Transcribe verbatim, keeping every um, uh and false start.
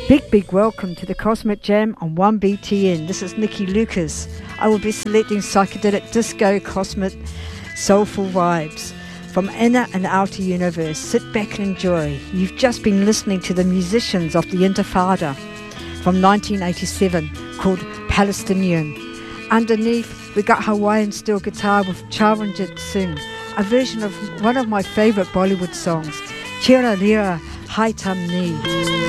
Big, big welcome to the Cosmic Jam on one B T N. This is Nikki Lucas. I will be selecting psychedelic disco, cosmic, soulful vibes from inner and outer universe. Sit back and enjoy. You've just been listening to the musicians of the Intifada from nineteen eighty-seven called Palestinian. Underneath, we got Hawaiian steel guitar with Charanjit Singh, a version of one of my favourite Bollywood songs, Tira Lira Hai Tam Ni.